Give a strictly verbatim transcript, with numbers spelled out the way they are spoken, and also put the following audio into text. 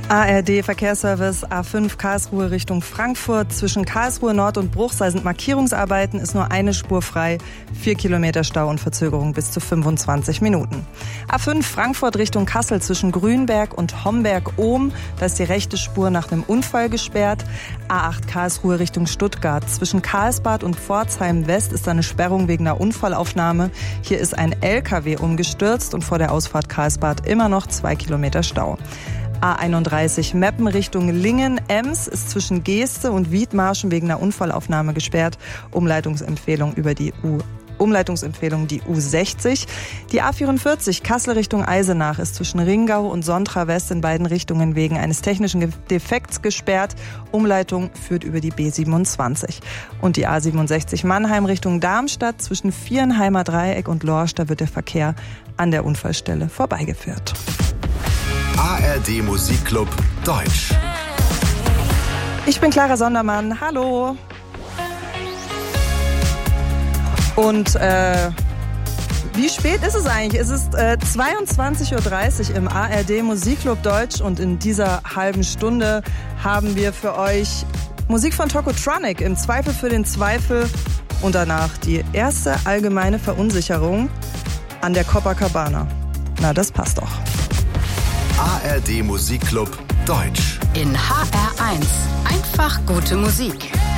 A R D-Verkehrsservice A fünf Karlsruhe Richtung Frankfurt. Zwischen Karlsruhe Nord und Bruchsal sind Markierungsarbeiten, ist nur eine Spur frei. Vier Kilometer Stau und Verzögerung bis zu fünfundzwanzig Minuten. A fünf Frankfurt Richtung Kassel zwischen Grünberg und Homberg-Ohm. Da ist die rechte Spur nach einem Unfall gesperrt. A acht Karlsruhe Richtung Stuttgart. Zwischen Karlsbad und Pforzheim West ist da eine Sperrung wegen einer Unfallaufnahme. Hier ist ein L K W umgestürzt und vor der Ausfahrt Karlsbad immer noch zwei Kilometer Stau. A einunddreißig Meppen Richtung Lingen-Ems ist zwischen Geeste und Wiedmarschen wegen einer Unfallaufnahme gesperrt. Umleitungsempfehlung über die U Umleitungsempfehlung die U sechzig. Die A vierundvierzig Kassel Richtung Eisenach ist zwischen Ringau und Sontra West in beiden Richtungen wegen eines technischen Defekts gesperrt. Umleitung führt über die B siebenundzwanzig. Und die A siebenundsechzig Mannheim Richtung Darmstadt zwischen Vierenheimer Dreieck und Lorsch, da wird der Verkehr an der Unfallstelle vorbeigeführt. A R D Musikclub Deutsch. Ich bin Clara Sondermann, hallo. Und äh, wie spät ist es eigentlich? Es ist äh, zweiundzwanzig Uhr dreißig im A R D Musikclub Deutsch und in dieser halben Stunde haben wir für euch Musik von Tokotronic, im Zweifel für den Zweifel, und danach die erste allgemeine Verunsicherung an der Copacabana. Na, das passt doch. A R D Musikclub Deutsch. In H R eins. Einfach gute Musik.